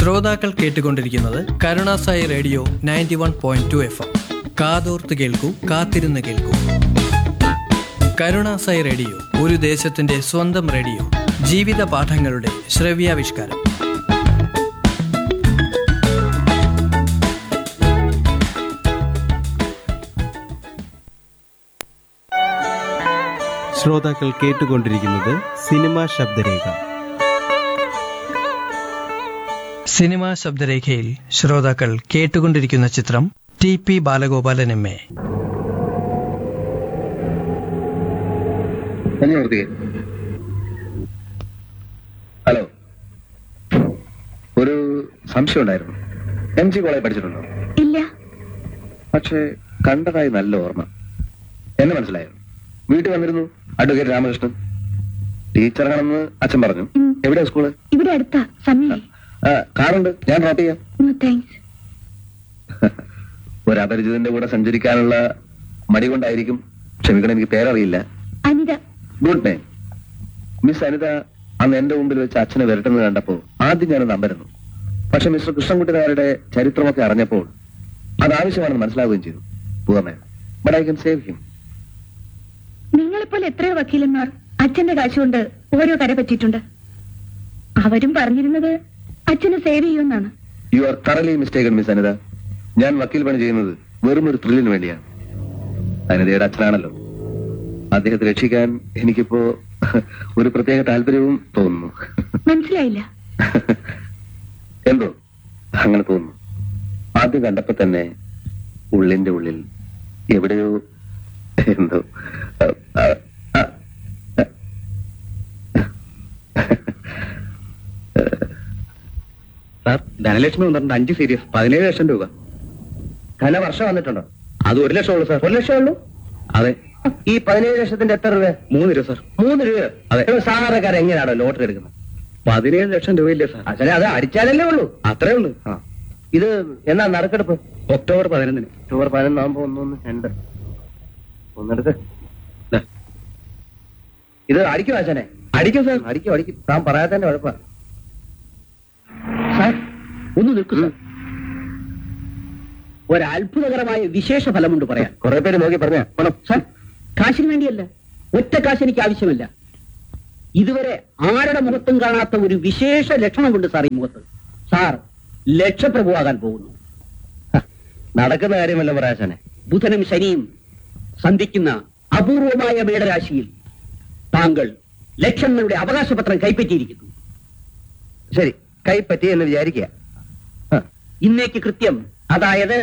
ശ്രോതാക്കൾ കേട്ടുകൊണ്ടിരിക്കുന്നത് Karunasai radio 91.2 FM. കാതോർത്ത് കേൾക്കൂ, കാത്തിരുന്ന് കേൾക്കൂ. കരുണാസായി റേഡിയോ, ഒരു ദേശത്തിന്റെ സ്വന്തം റേഡിയോ. ജീവിത പാഠങ്ങളുടെ ശ്രവ്യാവിഷ്കാരം. ശ്രോതാക്കൾ കേട്ടുകൊണ്ടിരിക്കുന്നത് സിനിമാ ശബ്ദരേഖ. സിനിമാ ശബ്ദരേഖയിൽ ശ്രോതാക്കൾ കേട്ടുകൊണ്ടിരിക്കുന്ന ചിത്രം TP ബാലഗോപാലൻ MA. ഹലോ, ഒരു സംശയം ഉണ്ടായിരുന്നു. MG കോളേജ് പഠിച്ചിട്ടുണ്ടോ? ഇല്ല. പക്ഷേ കണ്ടതായി നല്ല ഓർമ്മ. എന്നെ മനസ്സിലായോ? വീട്ടിൽ വന്നിരുന്നു അഡ്വക്കേറ്റ് രാമകൃഷ്ണൻ. ടീച്ചറാണെന്ന് അച്ഛൻ പറഞ്ഞു. എവിടെയാ സ്കൂള്? ഇവിടെ അടുത്താ. സമയം കാറുണ്ട്, ഞാൻ ഡ്രോപ്പ് ചെയ്യാം. താങ്ക്സ്. ഒരു അപരിചിതന്റെ കൂടെ സഞ്ചരിക്കാനുള്ള മടി കൊണ്ടായിരിക്കും. ക്ഷമിക്കണം, എനിക്ക് പേരറിയില്ല. Anitha. Good name. Miss Anitha അന്ന് എന്റെ മുമ്പിൽ വെച്ച് അച്ഛനെ വരട്ടുന്നത് കണ്ടപ്പോ ആദ്യം ഞാൻ നമ്പരുന്നു. പക്ഷെ മിസ്റ്റർ കൃഷ്ണൻകുട്ടിനാരുടെ ചരിത്രമൊക്കെ അറിഞ്ഞപ്പോൾ അത് ആവശ്യമാണെന്ന് മനസ്സിലാവുകയും ചെയ്തു. പൂർ മാൻ, but I can save him. നിങ്ങളെപ്പോലെ എത്രയോ വക്കീലന്മാർ അച്ഛന്റെ കാശുകൊണ്ട് ഓരോ കര പറ്റിയിട്ടുണ്ട്. അവരും പറഞ്ഞിരുന്നത് അച്ഛനെ സേവ് ചെയ്യുമെന്നാണ്. You are തറലി mistaken miss Anitha. ഞാൻ വക്കീൽ പണി ചെയ്യുന്നത് വെറും ഒരു ത്രില്ലിന് വേണ്ടിയാണ്. അനിതയുടെ അച്ഛനാണല്ലോ. അദ്ദേഹത്തെ രക്ഷിക്കാൻ എനിക്കിപ്പോ ഒരു പ്രത്യേക താല്പര്യവും തോന്നുന്നു. മനസ്സിലായില്ല. എന്തോ അങ്ങനെ തോന്നുന്നു. ആദ്യം കണ്ടപ്പോ തന്നെ ഉള്ളിന്റെ ഉള്ളിൽ എവിടെയോ എന്തോ. സാർ, ധനലക്ഷ്മി വന്നിട്ടുണ്ട്. 5 സീരീസ് 17 ലക്ഷം രൂപ. ധന വർഷം വന്നിട്ടുണ്ടോ? അത് 1 ലക്ഷം ഉള്ളൂ സാർ. 1 ലക്ഷം ഉള്ളൂ? അതെ. ഈ 17 ലക്ഷത്തിന്റെ എത്ര രൂപ? 3 രൂപ സാർ. 3 രൂപ? അതെ. സാധാരണക്കാരൻ എങ്ങനെയാണോ ലോട്ടറി എടുക്കുന്നത്? 17 ലക്ഷം രൂപയില്ലേ സാർ? അച്ഛനെ അത് അടിച്ചാലല്ലേ ഉള്ളൂ. അത്രേ ഉള്ളൂ. ഇത് എന്നാ നറുക്കെടുപ്പ്? ഒക്ടോബർ 11. ഒക്ടോബർ 11 ആകുമ്പോ 1 2 ഒന്നെടുത്ത്. ഇത് അടിക്കും അച്ഛനെ? അടിക്കും സാർ, അടിക്കും. താൻ പറയാത്തതിന്റെ കുഴപ്പ. സാർ, ഒന്ന് നിൽക്കൂ സാർ. ഒരത്ഭുതകരമായ വിശേഷ ഫലമുണ്ട് പറയാൻ. കുറെ പേര് നോക്കി പറഞ്ഞ സാർ, കാശിന് വേണ്ടിയല്ല, ഒറ്റ കാശ് എനിക്ക് ആവശ്യമല്ല. ഇതുവരെ ആരുടെ മുഖത്തും കാണാത്ത ഒരു വിശേഷ ലക്ഷണമുണ്ട് സാർ ഈ മുഖത്ത്. സാർ ലക്ഷപ്രഭുവാകാൻ പോകുന്നു. നടക്കുന്ന കാര്യമല്ല പറയാശനെ. ബുധനും ശനിയും സന്ധിക്കുന്ന അപൂർവമായ മേടരാശിയിൽ താങ്കൾ ലക്ഷങ്ങളുടെ അവകാശപത്രം കൈപ്പറ്റിയിരിക്കുന്നു. ശരി, കൈപ്പറ്റി എന്ന് വിചാരിക്കുക. ഇന്നേക്ക് കൃത്യം, അതായത്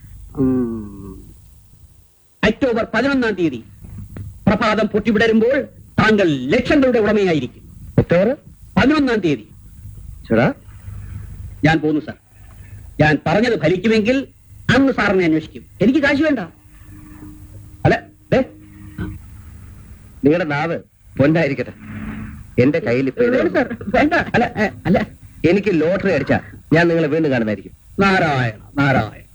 ഒക്ടോബർ 11 തീയതി പ്രഭാതം പൊട്ടിവിടരുമ്പോൾ താങ്കൾ ലക്ഷങ്ങളുടെ ഉടമയായിരിക്കും. ഒക്ടോബർ 11 തീയതി. ചേടാ, ഞാൻ പോന്നു സാർ. ഞാൻ പറഞ്ഞത് ഫലിക്കുമെങ്കിൽ അന്ന് സാറിനെ അന്വേഷിക്കും. എനിക്ക് കാശ് വേണ്ട. അല്ല, നിങ്ങളുടെ നാവ് പൊന്നായിരിക്കട്ടെ. എന്റെ കയ്യിൽ വേണ്ട. അല്ല, എനിക്ക് ലോട്ടറി അടിച്ചാ ഞാൻ നിങ്ങളെ വീണ്ടും കാണുന്നതായിരിക്കും. നാരായണ നാരായണ.